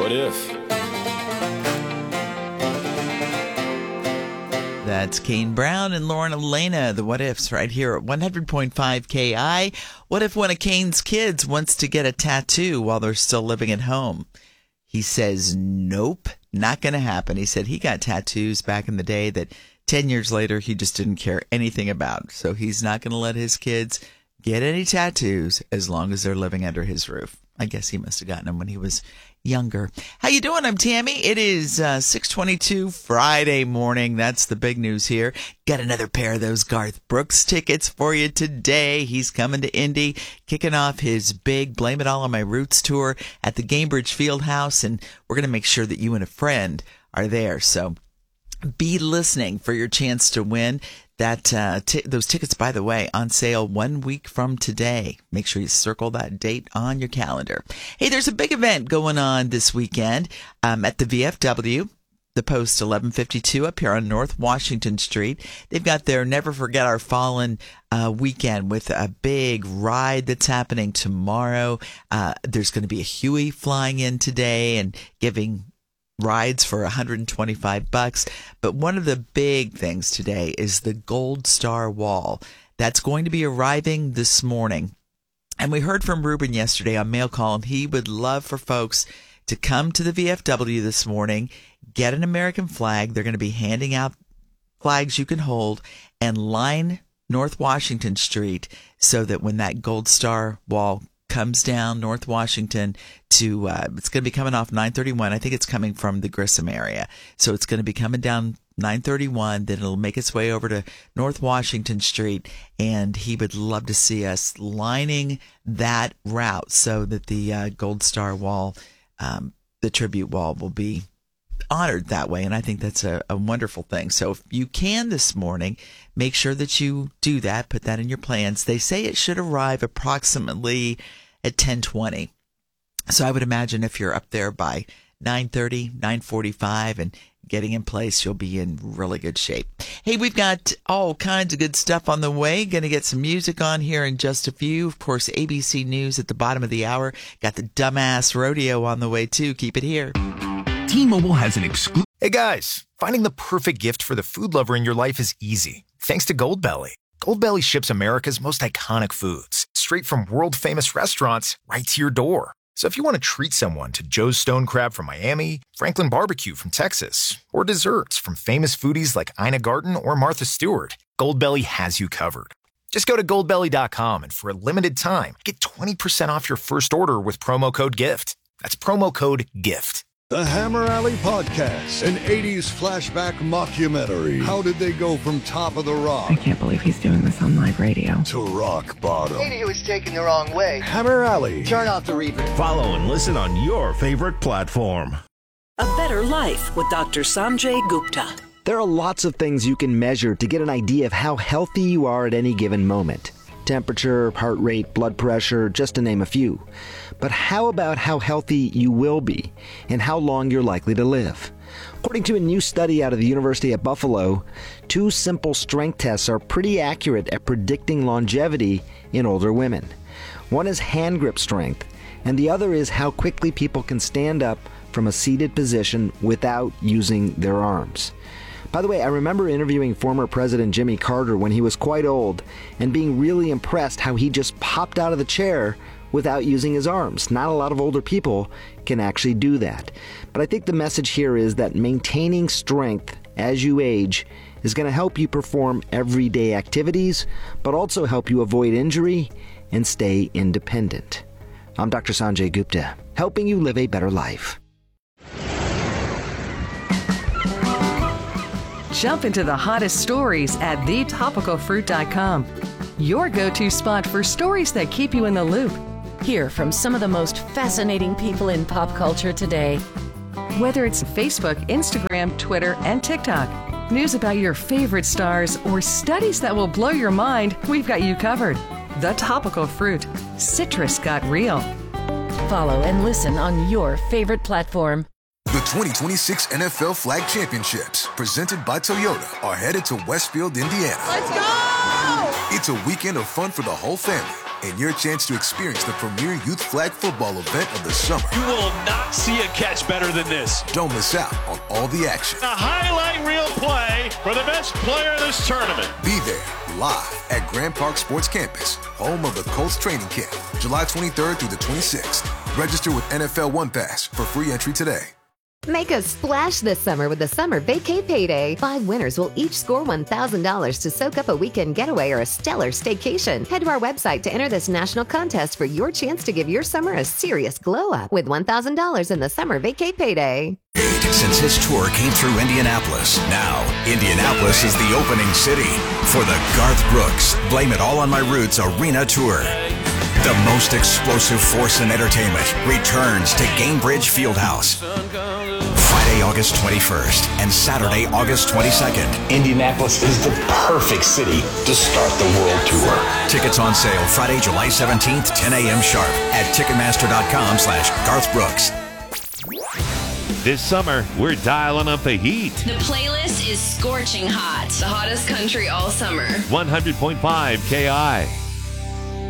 What if? That's Kane Brown and Lauren Elena, the What Ifs, right here at 100.5 KI. What if one of Kane's kids wants to get a tattoo while they're still living at home? He says, nope, not going to happen. He said he got tattoos back in the day that 10 years later he just didn't care anything about. So he's not going to let his kids get any tattoos as long as they're living under his roof. I guess he must have gotten them when he was younger. How you doing? I'm Tammy. It is 6:22 Friday morning. That's the big news here. Got another pair of those Garth Brooks tickets for you today. He's coming to Indy, kicking off his big Blame It All on My Roots tour at the Gainbridge Fieldhouse, and we're going to make sure that you and a friend are there. So be listening for your chance to win. Those tickets, by the way, on sale 1 week from today. Make sure you circle that date on your calendar. Hey, there's a big event going on this weekend at the VFW, the Post 1152 up here on North Washington Street. They've got their Never Forget Our Fallen weekend with a big ride that's happening tomorrow. There's going to be a Huey flying in today and giving rides for $125. But one of the big things today is the Gold Star Wall. That's going to be arriving this morning. And we heard from Ruben yesterday on Mail Call, and he would love for folks to come to the VFW this morning, get an American flag. They're going to be handing out flags you can hold and line North Washington Street so that when that Gold Star Wall comes down North Washington to, it's going to be coming off 931. I think it's coming from the Grissom area. So it's going to be coming down 931. Then it'll make its way over to North Washington Street. And he would love to see us lining that route so that the Gold Star Wall, the tribute wall, will be honored that way. And I think that's a wonderful thing. So if you can this morning, make sure that you do that. Put that in your plans. They say it should arrive approximately at 10:20. So I would imagine if you're up there by 9:30, 9:45 and getting in place, you'll be in really good shape. Hey, we've got all kinds of good stuff on the way. Going to get some music on here in just a few. Of course, ABC News at the bottom of the hour. Got the Dumbass Rodeo on the way, too. Keep it here. T-Mobile has an exclusive... Hey, guys. Finding the perfect gift for the food lover in your life is easy. Thanks to Goldbelly. Goldbelly ships America's most iconic foods straight from world-famous restaurants right to your door. So if you want to treat someone to Joe's Stone Crab from Miami, Franklin Barbecue from Texas, or desserts from famous foodies like Ina Garten or Martha Stewart, Goldbelly has you covered. Just go to goldbelly.com and for a limited time, get 20% off your first order with promo code GIFT. That's promo code GIFT. The Hammer Alley Podcast, an 80s flashback mockumentary. How did they go from top of the rock? I can't believe he's doing this on live radio. To rock bottom. Maybe he was taken the wrong way. Hammer Alley. Turn off the reverb. Follow and listen on your favorite platform. A Better Life with Dr. Sanjay Gupta. There are lots of things you can measure to get an idea of how healthy you are at any given moment. Temperature, heart rate, blood pressure, just to name a few. But how about how healthy you will be and how long you're likely to live? According to a new study out of the University of Buffalo, 2 simple strength tests are pretty accurate at predicting longevity in older women. One is hand grip strength, and the other is how quickly people can stand up from a seated position without using their arms. By the way, I remember interviewing former President Jimmy Carter when he was quite old and being really impressed how he just popped out of the chair without using his arms. Not a lot of older people can actually do that. But I think the message here is that maintaining strength as you age is going to help you perform everyday activities, but also help you avoid injury and stay independent. I'm Dr. Sanjay Gupta, helping you live a better life. Jump into the hottest stories at thetopicalfruit.com. Your go-to spot for stories that keep you in the loop. Hear from some of the most fascinating people in pop culture today. Whether it's Facebook, Instagram, Twitter, and TikTok, news about your favorite stars, or studies that will blow your mind, we've got you covered. The Topical Fruit. Citrus got real. Follow and listen on your favorite platform. The 2026 NFL Flag Championships, presented by Toyota, are headed to Westfield, Indiana. Let's go! It's a weekend of fun for the whole family. and your chance to experience the premier youth flag football event of the summer. You will not see a catch better than this. Don't miss out on all the action. A highlight reel play for the best player of this tournament. Be there live at Grand Park Sports Campus, home of the Colts training camp, July 23rd through the 26th. Register with NFL One Pass for free entry today. Make a splash this summer with the Summer Vacay Payday. 5 winners will each score $1,000 to soak up a weekend getaway or a stellar staycation. Head to our website to enter this national contest for your chance to give your summer a serious glow up with $1,000 in the Summer Vacay Payday. Since his tour came through Indianapolis, now Indianapolis is the opening city for the Garth Brooks Blame It All on My Roots Arena Tour. The most explosive force in entertainment returns to Gainbridge Fieldhouse. Friday, August 21st and Saturday, August 22nd. Indianapolis is the perfect city to start the world tour. Tickets on sale Friday, July 17th, 10 a.m. sharp at Ticketmaster.com/Garth Brooks. This summer, we're dialing up the heat. The playlist is scorching hot. The hottest country all summer. 100.5 KI.